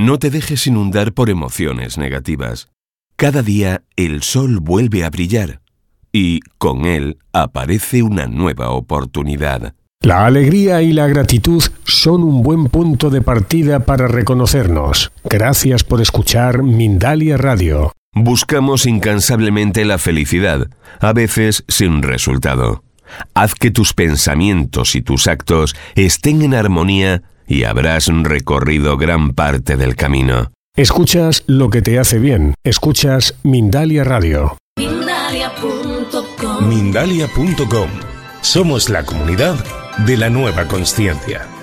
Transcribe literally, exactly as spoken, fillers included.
No te dejes inundar por emociones negativas. Cada día el sol vuelve a brillar y con él aparece una nueva oportunidad. La alegría y la gratitud son un buen punto de partida para reconocernos. Gracias por escuchar Mindalia Radio. Buscamos incansablemente la felicidad, a veces sin resultado. Haz que tus pensamientos y tus actos estén en armonía y habrás recorrido gran parte del camino. Escuchas lo que te hace bien. Escuchas Mindalia Radio. Mindalia punto com. Mindalia punto com. Somos la comunidad de la nueva consciencia.